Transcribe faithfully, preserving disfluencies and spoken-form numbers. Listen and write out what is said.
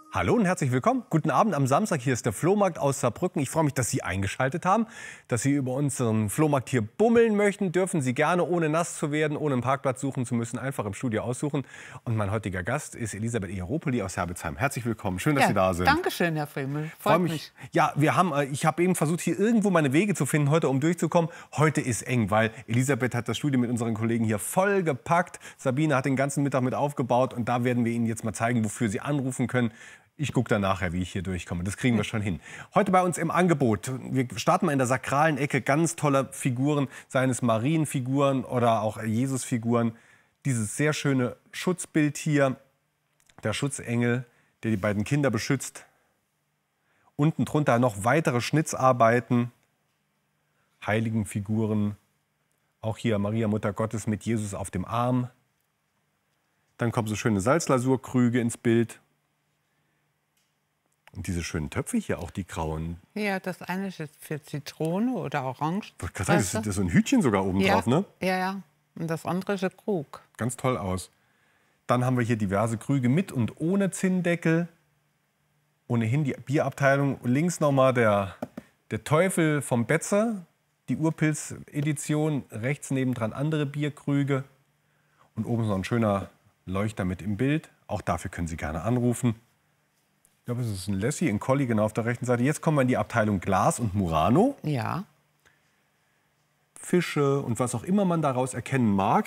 Hallo und herzlich willkommen. Guten Abend am Samstag. Hier ist der Flohmarkt aus Saarbrücken. Ich freue mich, dass Sie eingeschaltet haben, dass Sie über unseren Flohmarkt hier bummeln möchten. Dürfen Sie gerne, ohne nass zu werden, ohne einen Parkplatz suchen zu müssen, einfach im Studio aussuchen. Und mein heutiger Gast ist Elisabeth Eheropoli aus Herbesheim. Herzlich willkommen. Schön, dass Ja, Sie da sind. Danke schön, Herr Friemel. Freut Freue mich. mich. Ja, wir haben, äh, ich habe eben versucht, hier irgendwo meine Wege zu finden heute, um durchzukommen. Heute ist eng, weil Elisabeth hat das Studio mit unseren Kollegen hier voll gepackt. Sabine hat den ganzen Mittag mit aufgebaut und da werden wir Ihnen jetzt mal zeigen, wofür Sie anrufen können. Ich gucke dann nachher, wie ich hier durchkomme. Das kriegen wir schon hin. Heute bei uns im Angebot. Wir starten mal in der sakralen Ecke. Ganz tolle Figuren, seien es Marienfiguren oder auch Jesusfiguren. Dieses sehr schöne Schutzbild hier, der Schutzengel, der die beiden Kinder beschützt. Unten drunter noch weitere Schnitzarbeiten, Heiligenfiguren. Auch hier Maria, Mutter Gottes mit Jesus auf dem Arm. Dann kommen so schöne Salzlasurkrüge ins Bild. Und diese schönen Töpfe hier, auch die grauen. Ja, das eine ist jetzt für Zitrone oder Orange. Das ist so ein Hütchen sogar oben ja, drauf, ne? Ja, ja. Und das andere ist ein Krug. Ganz toll aus. Dann haben wir hier diverse Krüge mit und ohne Zinndeckel. Ohnehin die Bierabteilung. Links nochmal der, der Teufel vom Betzer, die Urpilz-Edition. Rechts nebendran andere Bierkrüge. Und oben ist noch ein schöner Leuchter mit im Bild. Auch dafür können Sie gerne anrufen. Ich glaube, es ist ein Lassie, ein Collie, genau auf der rechten Seite. Jetzt kommen wir in die Abteilung Glas und Murano. Ja. Fische und was auch immer man daraus erkennen mag.